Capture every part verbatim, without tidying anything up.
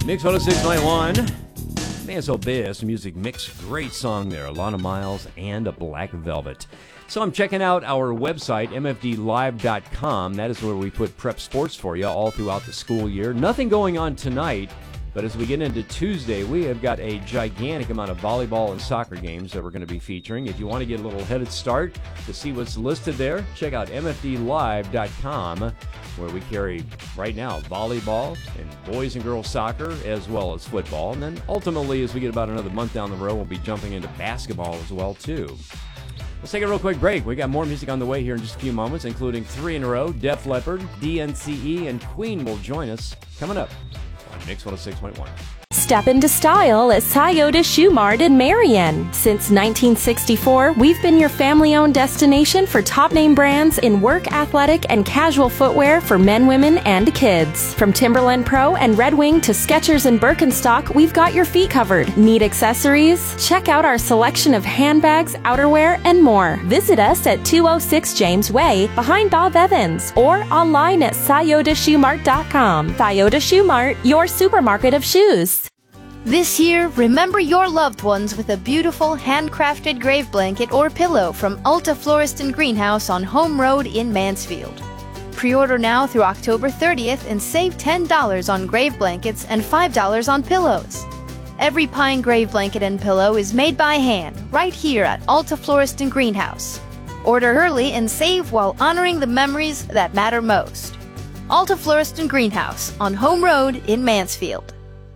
Mix one oh six point one. Mansell Bass Music Mix. Great song there. Alana Miles and a Black Velvet. So I'm checking out our website, m f d live dot com. That is where we put prep sports for you all throughout the school year. Nothing going on tonight, but as we get into Tuesday, we have got a gigantic amount of volleyball and soccer games that we're going to be featuring. If you want to get a little headed start to see what's listed there, check out m f d live dot com, where we carry right now volleyball and boys and girls soccer as well as football. And then ultimately, as we get about another month down the road, we'll be jumping into basketball as well, too. Let's take a real quick break. We got more music on the way here in just a few moments, including three in a row. Def Leppard, D N C E, and Queen will join us coming up on Mix one oh six point one. Step into style at Scioto Shoe Mart in Marion. Since nineteen sixty-four, we've been your family-owned destination for top-name brands in work, athletic, and casual footwear for men, women, and kids. From Timberland Pro and Red Wing to Skechers and Birkenstock, we've got your feet covered. Need accessories? Check out our selection of handbags, outerwear, and more. Visit us at two oh six James Way, behind Bob Evans, or online at scioto shoe mart dot com. Scioto Shoe Mart, your supermarket of shoes. This year, remember your loved ones with a beautiful handcrafted grave blanket or pillow from Ulta Florist and Greenhouse on Home Road in Mansfield. Pre-order now through October thirtieth and save ten dollars on grave blankets and five dollars on pillows. Every pine grave blanket and pillow is made by hand right here at Ulta Florist and Greenhouse. Order early and save while honoring the memories that matter most. Ulta Florist and Greenhouse on Home Road in Mansfield.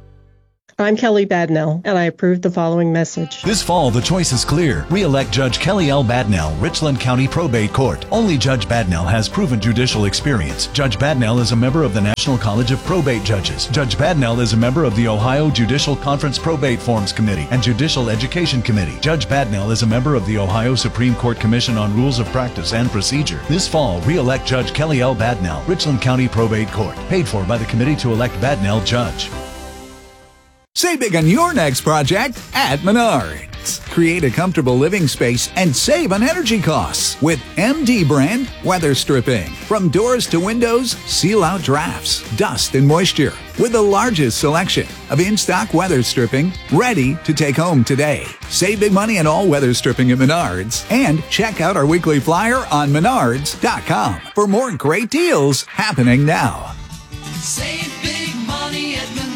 I'm Kelly Badnell, and I approve the following message. This fall, the choice is clear. Re-elect Judge Kelly L. Badnell, Richland County Probate Court. Only Judge Badnell has proven judicial experience. Judge Badnell is a member of the National College of Probate Judges. Judge Badnell is a member of the Ohio Judicial Conference Probate Forms Committee and Judicial Education Committee. Judge Badnell is a member of the Ohio Supreme Court Commission on Rules of Practice and Procedure. This fall, re-elect Judge Kelly L. Badnell, Richland County Probate Court. Paid for by the committee to elect Badnell Judge. Save big on your next project at Menards. Create a comfortable living space and save on energy costs with M D brand weather stripping. From doors to windows, seal out drafts, dust, and moisture with the largest selection of in-stock weather stripping ready to take home today. Save big money on all weather stripping at Menards and check out our weekly flyer on menards dot com for more great deals happening now. Save big money at Menards.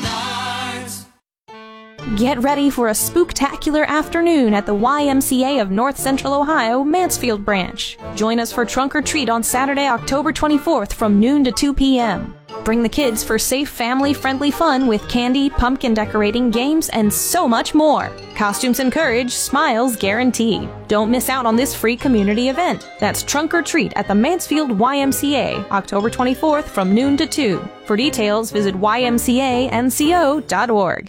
Get ready for a spooktacular afternoon at the Y M C A of North Central Ohio, Mansfield Branch. Join us for Trunk or Treat on Saturday, October twenty-fourth from noon to two p.m. Bring the kids for safe, family-friendly fun with candy, pumpkin decorating, games, and so much more. Costumes encouraged, smiles guaranteed. Don't miss out on this free community event. That's Trunk or Treat at the Mansfield Y M C A, October twenty-fourth from noon to two. For details, visit y m c a n c o dot org.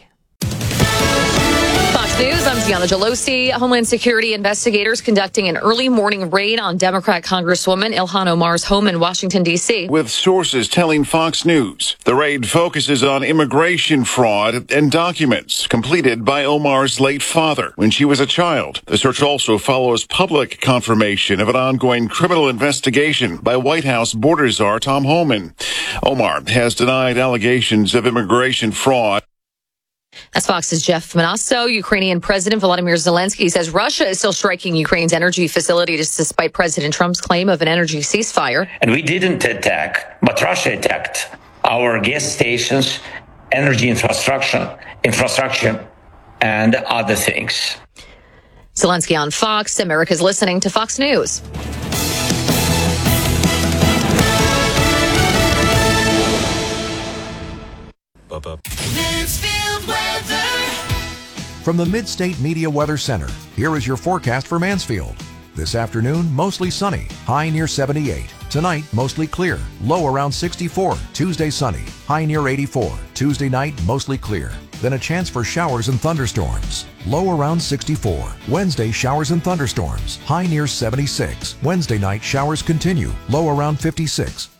News, I'm Deanna Gelosi. Homeland Security investigators conducting an early morning raid on Democrat Congresswoman Ilhan Omar's home in Washington, D C. With sources telling Fox News, the raid focuses on immigration fraud and documents completed by Omar's late father when she was a child. The search also follows public confirmation of an ongoing criminal investigation by White House border czar Tom Homan. Omar has denied allegations of immigration fraud. That's Fox's Jeff Manasso. Ukrainian President Volodymyr Zelensky says Russia is still striking Ukraine's energy facilities despite President Trump's claim of an energy ceasefire. And we didn't attack, but Russia attacked our gas stations, energy infrastructure, infrastructure, and other things. Zelensky on Fox. America's listening to Fox News. Mansfield weather. From the Mid-State Media Weather Center, here is your forecast for Mansfield. This afternoon, mostly sunny, high near seventy-eight. Tonight, mostly clear, low around sixty-four. Tuesday, sunny, high near eighty-four. Tuesday night, mostly clear. Then a chance for showers and thunderstorms, low around sixty-four. Wednesday, showers and thunderstorms, high near seventy-six. Wednesday night, showers continue, low around fifty-six.